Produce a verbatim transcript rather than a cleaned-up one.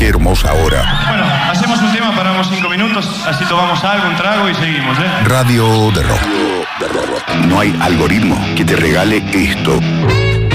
Qué hermosa hora. Bueno, hacemos un tema, paramos cinco minutos, así tomamos algo, un trago y seguimos, ¿eh? Radio de Rock. No hay algoritmo que te regale esto.